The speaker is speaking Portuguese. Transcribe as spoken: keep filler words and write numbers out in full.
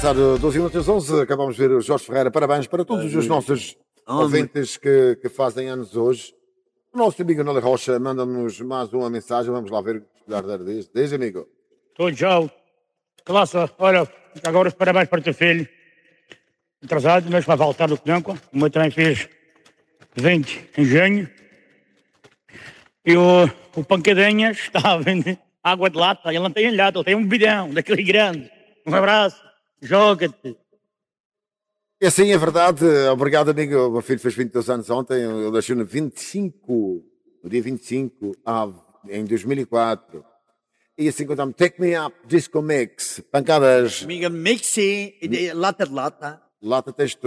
passar doze minutos às onze, acabamos de ver o Jorge Ferreira. Parabéns para todos os nossos ouvintes que, que fazem anos hoje. O nosso amigo Noli Rocha manda-nos mais uma mensagem. Vamos lá ver o que diz. Diz, amigo. Estou já. Classe, olha, agora os parabéns para o teu filho. Atrasado, mas vai voltar do Canco. O meu também fez vinte em junho. E o, o Pancadinhas está a vender água de lata. Ele não tem lata, ele tem um bidão daquele grande. Um abraço, joga-te. E assim é verdade. Obrigado, amigo. O meu filho fez vinte e dois anos ontem. Eu nasci no vinte e cinco, no dia vinte e cinco, ah, em dois mil e quatro. E assim contamos Take Me Up, Disco Mix, pancadas. Amiga, mixi, lata de lata. Lata tens